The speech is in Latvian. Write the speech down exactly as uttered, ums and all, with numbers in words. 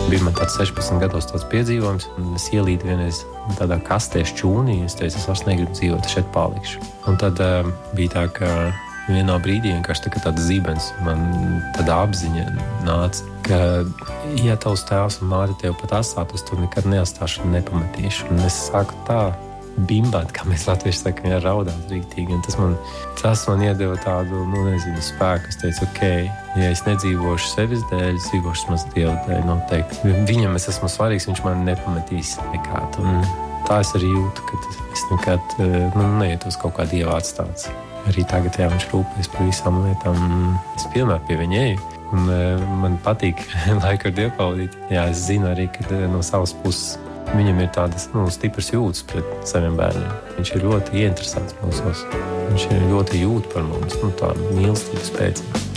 Bija man tāds sešpadsmit gados tāds piedzīvojums, un es ielīdu vienreiz tādā kastē šķūnī, un es teicu, es vairs negribu dzīvot, šeit palikšu. Un tad uh, bija tā, ka vienā brīdī vienkārši tā, tāds zibens, man tāda apziņa nāca, ka, ja tavs tēvs un māte tev pat atstātu, es to nekad neatstāšu un nepametīšu. Un es sāku tā bimbāt, kā mēs latvieši sakam, ja raudāt rīktīgi. Un tas man, tas man iedeva tādu, nu, nezinu, spēku. Es teicu, ok, ja es nedzīvošu sevis dēļ, es dzīvošu maz Dievu dēļ noteikti. Viņam es esmu svarīgs, viņš man nepametīs nekādu. Un tā es arī jūtu, ka es nekad, nu, neietos kaut kā Dieva atstāts. Arī tagad, jā, viņš rūpēs par visām lietām. Es vienmēr pie viņa eju. Un man patīk laiku ar Dievu pavadīt. Jā, es zinu arī, ka no savas puses viņam ir tādas, nu, stipras jūtas pret saviem bērniem. Viņš ir ļoti ieinteresēts mūsos. Viņš ir ļoti jūt par mums, nu, tā mīlestības pēc.